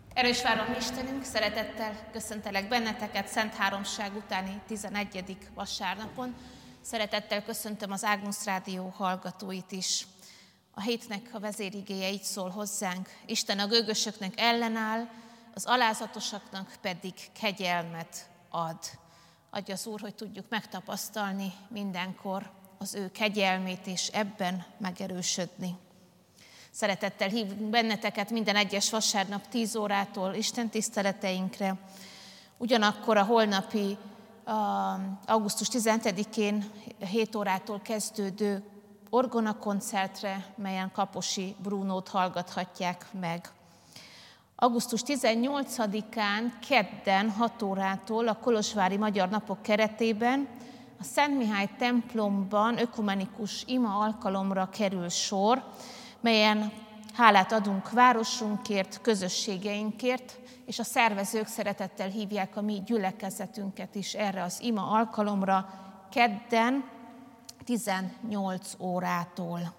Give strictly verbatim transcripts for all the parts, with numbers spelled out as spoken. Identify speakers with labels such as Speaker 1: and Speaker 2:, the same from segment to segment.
Speaker 1: Erős várom Istenünk, szeretettel köszöntelek benneteket Szent Háromság utáni tizenegyedik vasárnapon. Szeretettel köszöntöm az Ágnusz Rádió hallgatóit is. A hétnek a vezérigéje így szól hozzánk: Isten a gőgösöknek ellenáll, az alázatosaknak pedig kegyelmet ad. Adja az Úr, hogy tudjuk megtapasztalni mindenkor az ő kegyelmét, és ebben megerősödni. Szeretettel hívunk benneteket minden egyes vasárnap tíz órától Isten tiszteleteinkre. Ugyanakkor a holnapi augusztus tizenhetedikén hét órától kezdődő orgonakoncertre, melyen Kaposi Brunót hallgathatják meg. augusztus tizennyolcadikán kedden hat órától a Kolozsvári Magyar Napok keretében a Szent Mihály templomban ökumenikus ima alkalomra kerül sor, melyen hálát adunk városunkért, közösségeinkért, és a szervezők szeretettel hívják a mi gyülekezetünket is erre az ima alkalomra kedden tizennyolc órától.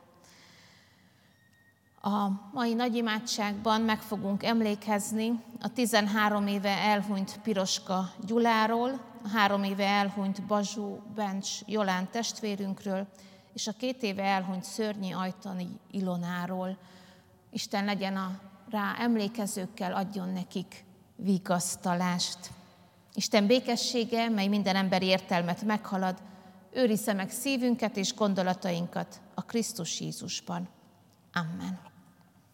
Speaker 1: A mai nagyimádságban meg fogunk emlékezni a tizenhárom éve elhunyt Piroska Gyuláról, a három éve elhunyt Bazsó Bencs Jolán testvérünkről, és a két éve elhunyt Szörnyi Ajtani Ilonáról. Isten legyen a rá emlékezőkkel, adjon nekik vigasztalást. Isten békessége, mely minden emberi értelmet meghalad, őrizze meg szívünket és gondolatainkat a Krisztus Jézusban. Amen.